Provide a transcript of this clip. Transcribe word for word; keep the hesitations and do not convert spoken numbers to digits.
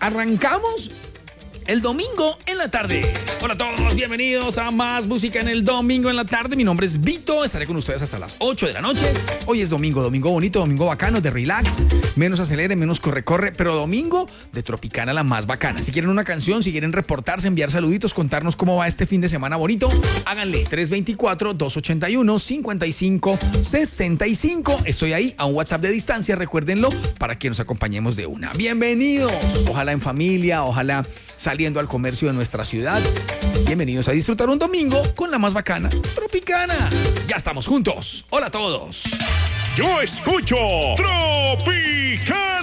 Arrancamos el domingo en la tarde. Hola a todos, bienvenidos a Más Música en el domingo en la tarde. Mi nombre es Vito, estaré con ustedes hasta las ocho de la noche. Hoy es domingo, domingo bonito, domingo bacano, de relax. Menos acelere, menos corre-corre, pero domingo de Tropicana la más bacana. Si quieren una canción, si quieren reportarse, enviar saluditos, contarnos cómo va este fin de semana bonito, háganle tres dos cuatro, dos ocho uno, cinco cinco seis cinco. Estoy ahí a un WhatsApp de distancia, recuérdenlo, para que nos acompañemos de una. Bienvenidos, ojalá en familia, ojalá saliendo al comercio de nuestra ciudad. Bienvenidos a disfrutar un domingo con la más bacana, Tropicana. Ya estamos juntos. Hola a todos. Yo escucho Tropicana.